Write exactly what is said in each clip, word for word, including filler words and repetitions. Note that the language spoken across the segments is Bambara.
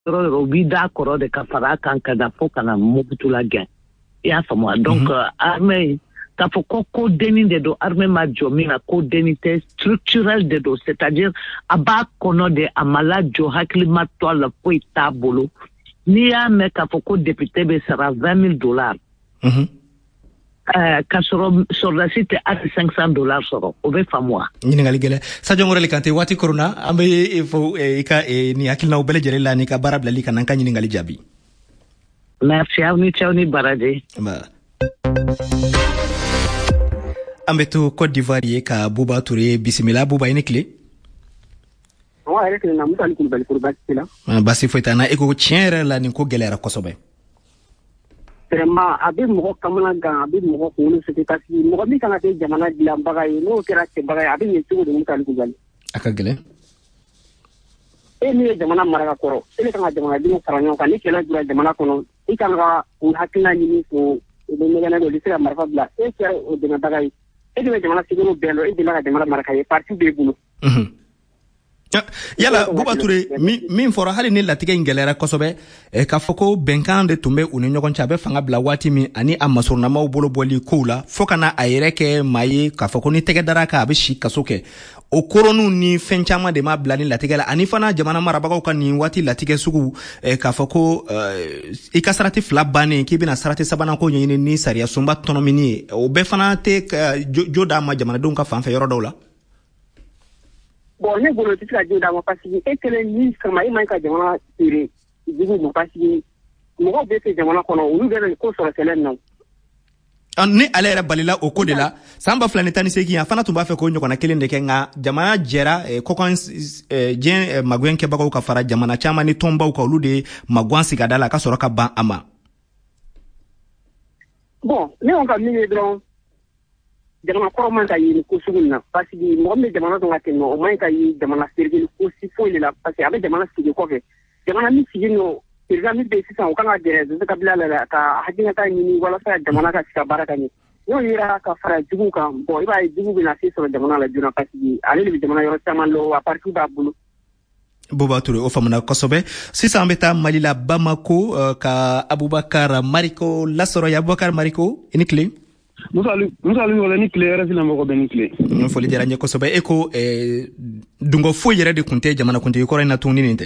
o bi d'accord de ka fara kan ka da fo kana Mobutu la gain ya famo donc armée ka fo ko ko deni de do armée ma jomina ko deni te structurel de do c'est-à-dire aba kono de amala jo hakli ma to la po tabolo ni ya me ka fo ko député be sera vingt mille dollars mhm euh ka soro soldacité à cinq cents dollars soro o be famwa ni ngali gele sa jongore le kante wati corona ambe fo e ka e ni akilna o bele jere la ni ka barabla li kan kan ni ngali jabi merci à vous Tchao ni barade ba ambe to Côte d'Ivoire ka Bouba Touré bismillah Bouba ine clé wa rek na mutali ko bel ko basila basi foitana e ko tienre la ni ko gelera kosobe vraiment abi mo kamana ga abi mo ko no se ta si mo mi kana te jamana dila baga yi no kira ke baga abi ni tugo de mutali ko gali aka gele e ni jamana maraga koro ele kana jamana dino karanyo kan ni kela dura jamana kono i kan ga un hakina ni ko de me gana go lisira marfa bla e kira o de baga yi e de jamana siguro belo e de la jamana marka yi parti be bulu mhm yala Bouba Touré mi min fora hali ni latige ngelera kosobe e ka foko benkan de tumbe uni nyogon chabe fanga bla wati mi ani amasurna ma bolo boli kula fokana ayereke maye ka foko ni tege daraka abishi kasoke o koronu ni fenchama de ma bla ni latige la ani fana jamana marabaka kan ni wati latige sugu e ka foko uh, ikasarati flabane kibina sarati sabana ko nyini ni saria sumba tonomini o be fana te uh, joda ma jamana don ka fanfe yoro dawla bon ne bolo ti ka joda ma pasi e kele ni kama i man ka jamana tire digu mo pasi mo be te jamana kono ulu de ko so selen non an ni ale era balila o ko de la samba planeta ni segi afana tumba fe ko nyoko na kele ndeke nga jamana jera e ko kon e, jen e, magwen ke bako ka fara jamana chama ni tomba ko ulu de magwan sigadala ka soro ka ban ama bon ne on ka mi dron jamana ko man ka yi ko sugunna parce que mo me jamana to ngate no man ka yi jamana sergel ko si fo ile la parce que avec jamana sigi ko ke jamana mi sigi no sergel mi be sisan o kan ga dere de ka bila la ka hadina ta ni wala sa jamana ka sika baraka ni no yira ka fara jugu kan bo iba jugu bina si so jamana la juna parce que ale le jamana yoro taman lo a partout ba bulu Bouba Touré o famana kosobe sisa ambeta Malila Bamako uh, ka Abubakar Mariko Lasoro ya Abubakar Mariko inikle Musalu musalu wala ni clear fila mako ben clear no foli jara nyeko sobe eko eh dungo fo yere de kunte jamana kunte ko rena tuni ninte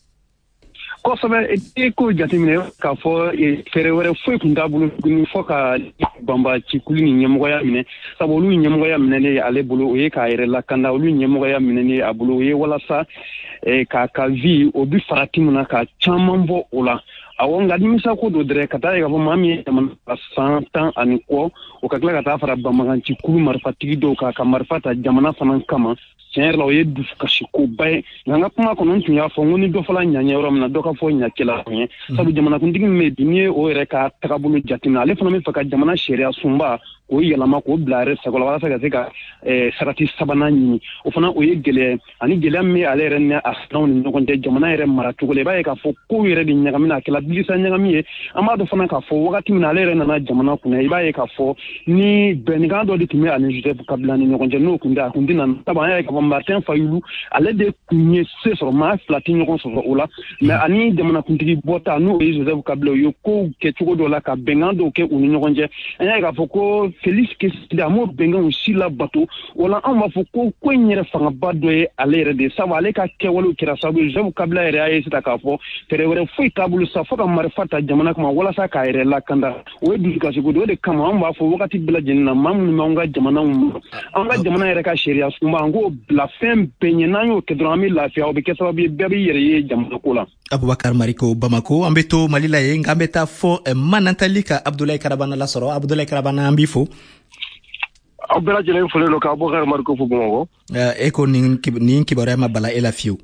ko sobe eko jatimine ka fo e fere were fo kunta bulu ni fo ka bamba ci kulini nyemgo ya mine sabolu nyemgo ya mine ne ale bulu e ka yere la kanda olu nyemgo ya mine ne abulu e wala sa e ka ka vi obi faratimuna ka chamambo ola awon ga dimisa ko do dre kata ga mami man cent ans ani ko o ka kla kata fara bamagan ci kulu marfatigi do ka ka marfata jamana fanan kama tiens la ye du kashi ko bay nga kuma ko non tunya fo ngoni do fala nyanya rom na do ka fo nya kila nye sabu jamana kun digi me dinye o re ka takabulu jatina ale fana me faka jamana sharia sumba o yelama ko blare sagola wala saga sega eh sarati sabana ni o fana o ye gele ani gele me ale re ne asnaw ni ngon de jamana re maratu gole bay ka fo ko yere di nyagamina kila bilisa nyagami e amado fana ka fo wakati mina ale re na jamana kuna bay ka fo ni benigando de timi ani jute kabla ni ngon de no kunda kundina tabanya ka Martin Fayulu ale de kunye se sur ma flatin ngon so ola mais ani jamana kuntigi bota no e Joseph Kabila yo ko ke tugo do la ka bengando ke uni ngon je anya ka fo ko Félix ke damo bengan aussi la bateau wala on va fo ko ko nyere fanga baddo e ale re de sa wale ka ke walo kira sabu Joseph Kabila re ay sita ka fo tere wore fo kabulu sa fo ka marfata jamana kuma wala sa ka re la kanda o du ka sigo do de kama on va fo wakati bila jenna mamu ni nga jamana on ga jamana re ka sharia sumba ngo la fin penye nanyo ke drami la fia obike sababu bebe yere jamana kola Abubakar Mariko Bamako ambeto Malila ye ngambeta fo eh, manantalika Abdoulaye Karabana la soro Abdoulaye Karabana ambifo Abdoulaye jele fo le ka Abubakar Mariko fo bongo uh, eko nin nin kibara ma bala ela fiu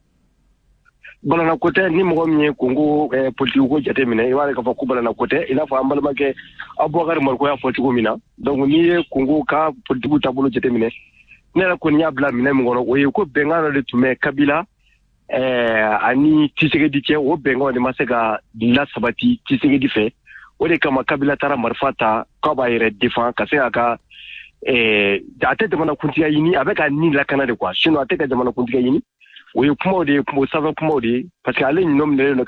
bala na kote ni mo mi kongo eh, politique ko jate mine wala ka fa ku bala na kote ila fa ambal make Abubakar Mariko ya politique mina donc ni kongo ka politique tabulo jate mine nera ko nya bla mine ngono o yeko bengano de tume Kabila eh ani Tshisekedi che o bengo de masega la sabati Tshisekedi fe o de kama Kabila tara marfata ka ba yere defend ka se aka eh ate de mana kuntiya yini avec ani la kana de quoi sinon ate ka de mana kuntiya yini o ye kumaw de ye kumaw sanfɛ kumaw de ye parce que ale ɲinɔ minɛlen don